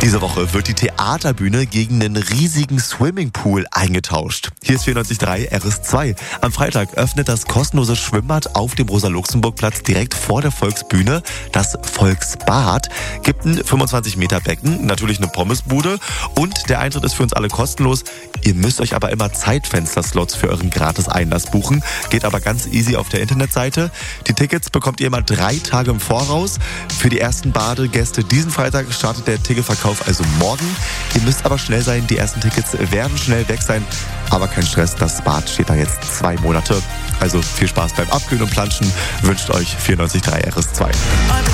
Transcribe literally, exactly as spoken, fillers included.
Diese Woche wird die Theaterbühne gegen einen riesigen Swimmingpool eingetauscht. Hier ist vierundneunzig Komma drei R S zwei. Am Freitag öffnet das kostenlose Schwimmbad auf dem Rosa-Luxemburg-Platz direkt vor der Volksbühne. Das Volksbad gibt ein fünfundzwanzig Meter Becken, natürlich eine Pommesbude und der Eintritt ist für uns alle kostenlos. Ihr müsst euch aber immer Zeitfenster-Slots für euren Gratis-Einlass buchen. Geht aber ganz easy auf der Internetseite. Die Tickets bekommt ihr immer drei Tage im Voraus. Für die ersten Badegäste diesen Freitag startet der Ticketverkauf also morgen. Ihr müsst aber schnell sein, die ersten Tickets werden schnell weg sein. Aber kein Stress, das Bad steht da jetzt zwei Monate. Also viel Spaß beim Abkühlen und Planschen wünscht euch vierundneunzig Komma drei R S zwei.